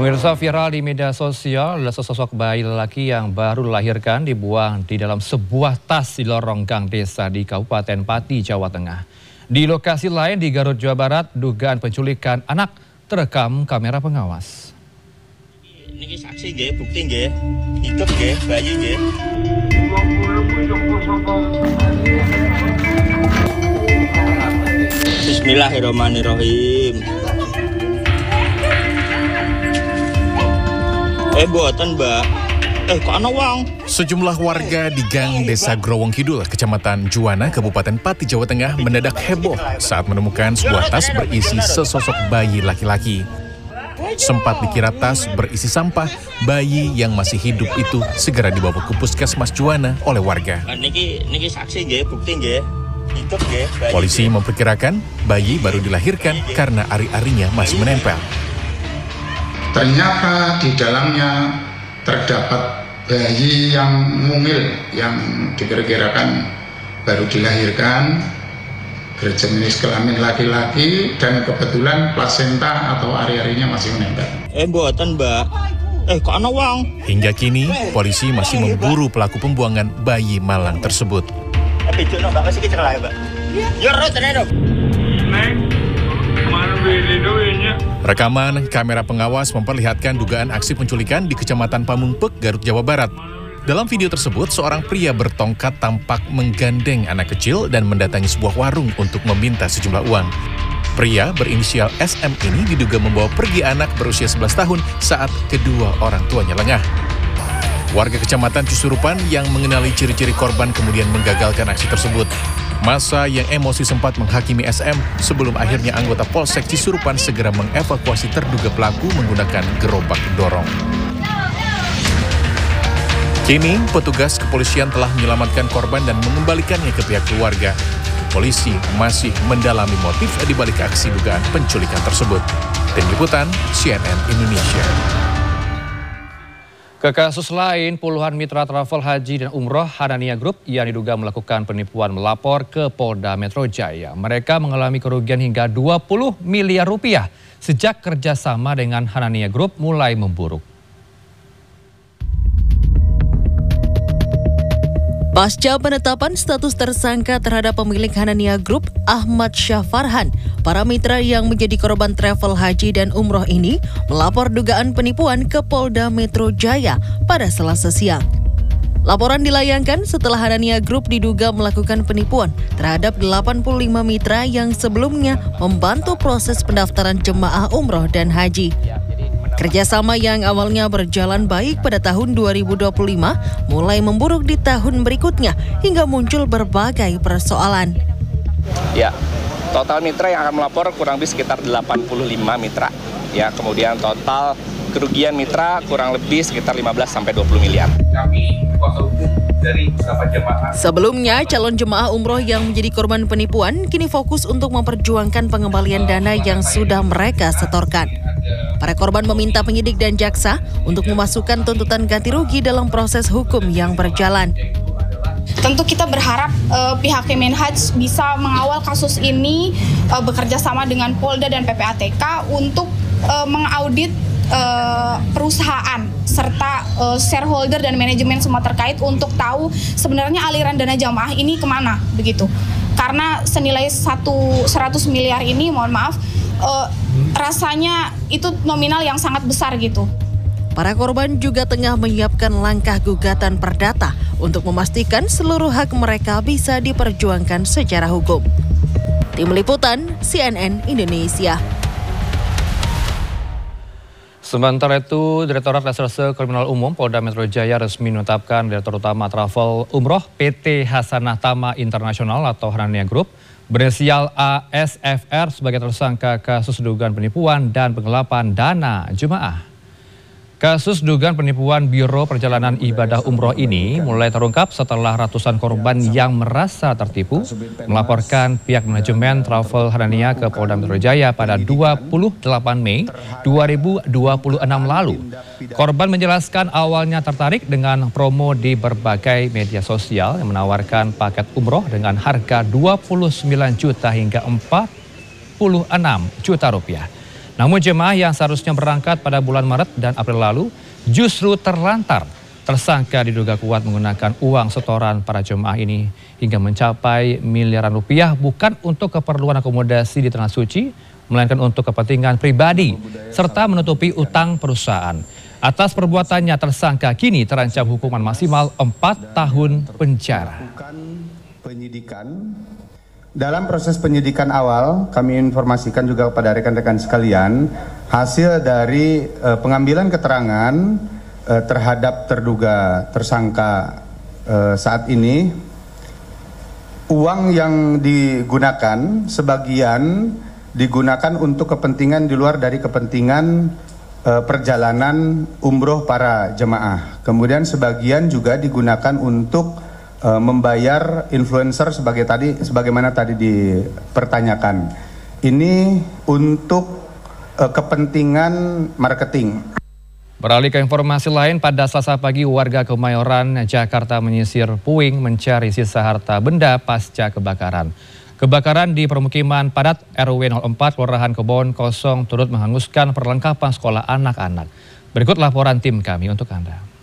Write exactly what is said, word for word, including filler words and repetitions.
Pemirsa, viral di media sosial adalah sesosok bayi lelaki yang baru dilahirkan dibuang di dalam sebuah tas di lorong gang desa di Kabupaten Pati, Jawa Tengah. Di lokasi lain di Garut, Jawa Barat, dugaan penculikan anak terekam kamera pengawas. Ini saksi nggih, bukti nggih. Hidup nggih, bayi nggih. Bismillahirrahmanirrahim. Eh, buatan Mbak. Eh, kok ana wong? Sejumlah warga di Gang Desa Growong Kidul, Kecamatan Juwana, Kabupaten Pati, Jawa Tengah mendadak heboh saat menemukan sebuah tas berisi sesosok bayi laki-laki. Sempat dikira tas berisi sampah, bayi yang masih hidup itu segera dibawa ke Puskesmas Juwana oleh warga. Niki niki saksi nggih, bukti nggih. Hidup nggih, bayi. Polisi memperkirakan bayi baru dilahirkan karena ari-arinya masih menempel. Ternyata di dalamnya terdapat bayi yang mungil yang diperkirakan baru dilahirkan, berjenis kelamin laki-laki dan kebetulan plasenta atau ari-arinya masih menempel. Eh, buatan Mbak. Eh, kok ana wong? Hingga kini polisi masih memburu pelaku pembuangan bayi malang tersebut. Eh, bijono Mbak masih kecelakaan, Mbak. Ya, ro tenan. Rekaman kamera pengawas memperlihatkan dugaan aksi penculikan di Kecamatan Pamungpek, Garut, Jawa Barat. Dalam video tersebut, seorang pria bertongkat tampak menggandeng anak kecil dan mendatangi sebuah warung untuk meminta sejumlah uang. Pria berinisial S M ini diduga membawa pergi anak berusia sebelas tahun saat kedua orang tuanya lengah. Warga Kecamatan Cisurupan yang mengenali ciri-ciri korban kemudian menggagalkan aksi tersebut. Massa yang emosi sempat menghakimi S M sebelum akhirnya anggota Polsek Cisurupan segera mengevakuasi terduga pelaku menggunakan gerobak dorong. Kini, petugas kepolisian telah menyelamatkan korban dan mengembalikannya ke pihak keluarga. Polisi masih mendalami motif di balik aksi dugaan penculikan tersebut. Tim Liputan C N N Indonesia. Ke kasus lain, puluhan mitra travel haji dan umroh Hanania Group yang diduga melakukan penipuan melapor ke Polda Metro Jaya. Mereka mengalami kerugian hingga dua puluh miliar rupiah sejak kerjasama dengan Hanania Group mulai memburuk. Pasca penetapan status tersangka terhadap pemilik Hanania Group, Ahmad Syah Farhan, para mitra yang menjadi korban travel haji dan umroh ini melapor dugaan penipuan ke Polda Metro Jaya pada Selasa siang. Laporan dilayangkan setelah Hanania Group diduga melakukan penipuan terhadap delapan puluh lima mitra yang sebelumnya membantu proses pendaftaran jemaah umroh dan haji. Kerjasama yang awalnya berjalan baik pada tahun dua ribu dua puluh lima mulai memburuk di tahun berikutnya hingga muncul berbagai persoalan. Ya, total mitra yang akan melapor kurang lebih sekitar delapan puluh lima mitra. Ya, kemudian total kerugian mitra kurang lebih sekitar lima belas sampai dua puluh miliar. Kami kuasa hukum dari beberapa jemaah. Sebelumnya, calon jemaah umroh yang menjadi korban penipuan kini fokus untuk memperjuangkan pengembalian dana yang sudah mereka setorkan. Para korban meminta penyidik dan jaksa untuk memasukkan tuntutan ganti rugi dalam proses hukum yang berjalan. Tentu kita berharap uh, pihak Kemenhaj bisa mengawal kasus ini uh, bekerja sama dengan Polda dan P P A T K untuk uh, mengaudit uh, perusahaan serta uh, shareholder dan manajemen semua terkait untuk tahu sebenarnya aliran dana jamaah ini kemana begitu. Karena senilai satu seratus miliar ini, mohon maaf, uh, rasanya itu nominal yang sangat besar gitu. Para korban juga tengah menyiapkan langkah gugatan perdata untuk memastikan seluruh hak mereka bisa diperjuangkan secara hukum. Tim Liputan C N N Indonesia. Sementara itu, Direktorat Reserse Kriminal Umum Polda Metro Jaya resmi menetapkan Direktur Utama Travel Umroh P T Hasanah Tama Internasional atau Hanania Group berinisial A S F R sebagai tersangka kasus dugaan penipuan dan penggelapan dana jemaah. Kasus dugaan penipuan Biro Perjalanan Ibadah Umroh ini mulai terungkap setelah ratusan korban yang merasa tertipu melaporkan pihak manajemen Travel Hanania ke Polda Metro Jaya pada dua puluh delapan Mei dua ribu dua puluh enam lalu. Korban menjelaskan awalnya tertarik dengan promo di berbagai media sosial yang menawarkan paket umroh dengan harga dua puluh sembilan juta hingga empat puluh enam juta rupiah. Namun jemaah yang seharusnya berangkat pada bulan Maret dan April lalu justru terlantar. Tersangka diduga kuat menggunakan uang setoran para jemaah ini hingga mencapai miliaran rupiah bukan untuk keperluan akomodasi di Tanah Suci, melainkan untuk kepentingan pribadi serta menutupi utang perusahaan. Atas perbuatannya tersangka kini terancam hukuman maksimal empat tahun penjara. Penyidikan. Dalam proses penyidikan awal, kami informasikan juga kepada rekan-rekan sekalian, hasil dari uh, pengambilan keterangan uh, terhadap terduga tersangka uh, saat ini, uang yang digunakan sebagian digunakan untuk kepentingan di luar dari kepentingan uh, perjalanan umroh para jemaah. Kemudian sebagian juga digunakan untuk membayar influencer sebagai tadi sebagaimana tadi dipertanyakan. Ini untuk uh, kepentingan marketing. Beralih ke informasi lain, pada Selasa pagi warga Kemayoran, Jakarta menyisir puing mencari sisa harta benda pasca kebakaran. Kebakaran di permukiman padat R W nol empat Kelurahan Kebon Kosong turut menghanguskan perlengkapan sekolah anak-anak. Berikut laporan tim kami untuk Anda.